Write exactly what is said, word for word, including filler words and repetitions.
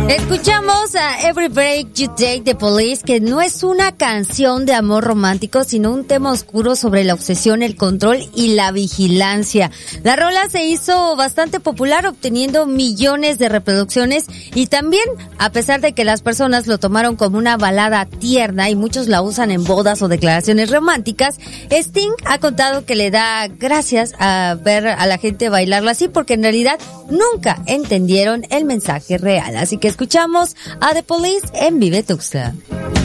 Escuchamos a Every Break You Take de Police, que no es una canción de amor romántico, sino un tema oscuro sobre la obsesión, el control y la vigilancia. La rola se hizo bastante popular, obteniendo millones de reproducciones, y también, a pesar de que las personas lo tomaron como una balada tierna y muchos la usan en bodas o declaraciones románticas, Sting ha contado que le da gracias a ver a la gente bailarla así, porque en realidad nunca entendieron el mensaje real. Así que escuchamos a The Police en Vive Tuxtla.